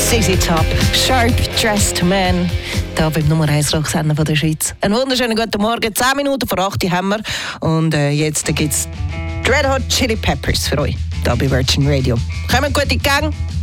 ZZ Top, Sharp Dressed Man, hier beim Nummer 1 Rocksender von der Schweiz. Einen wunderschönen guten Morgen, 10 Minuten vor 8 Uhr haben wir. Und jetzt gibt es Red Hot Chili Peppers für euch, hier bei Virgin Radio. Kommt gut in die Gang.